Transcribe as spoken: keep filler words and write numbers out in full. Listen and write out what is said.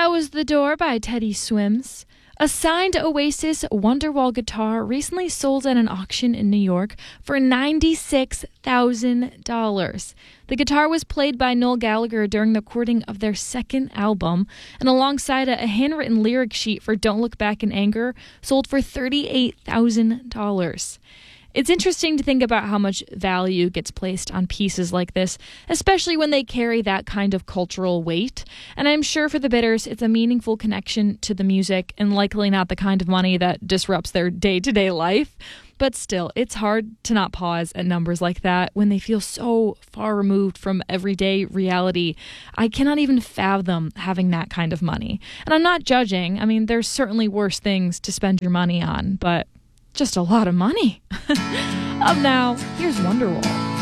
That was The Door by Teddy Swims. A signed Oasis Wonderwall guitar recently sold at an auction in New York for ninety-six thousand dollars. The guitar was played by Noel Gallagher during the recording of their second album, and alongside a, a handwritten lyric sheet for Don't Look Back in Anger, sold for thirty-eight thousand dollars. It's interesting to think about how much value gets placed on pieces like this, especially when they carry that kind of cultural weight. And I'm sure for the Bitters, it's a meaningful connection to the music and likely not the kind of money that disrupts their day-to-day life. But still, it's hard to not pause at numbers like that when they feel so far removed from everyday reality. I cannot even fathom having that kind of money. And I'm not judging. I mean, there's certainly worse things to spend your money on, but just a lot of money. Up now, here's Wonderwall.